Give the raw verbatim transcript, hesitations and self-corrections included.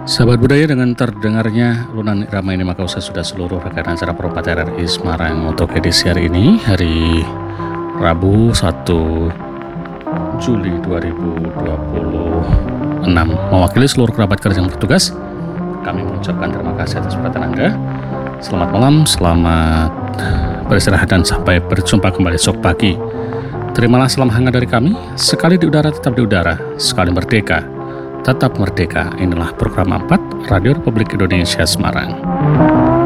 Sahabat budaya, dengan terdengarnya alunan irama ini maka usai sudah seluruh rangkaian acara Perupatan R I Semarang untuk edisi hari ini, hari Rabu satu Juli dua ribu dua puluh enam. Mewakili seluruh kerabat kerja yang bertugas, kami mengucapkan terima kasih atas perhatian Anda. Selamat malam, selamat beristirahat dan sampai berjumpa kembali esok pagi. Terimalah salam hangat dari kami. Sekali di udara tetap di udara, sekali merdeka tetap merdeka. Inilah program empat Radio Republik Indonesia Semarang.